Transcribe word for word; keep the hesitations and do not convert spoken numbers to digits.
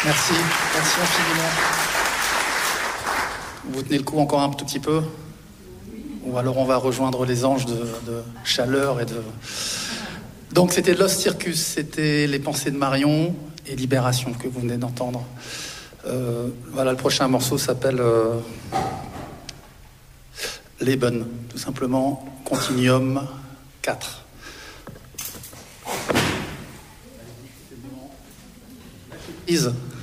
Merci, merci infiniment. Vous tenez le coup encore un tout petit peu? Ou alors on va rejoindre les anges de, de chaleur et de... Donc c'était Lost Circus, c'était Les Pensées de Marion et Libération que vous venez d'entendre. Euh, voilà, le prochain morceau s'appelle euh, Leben, tout simplement, Continuum quatre. Is.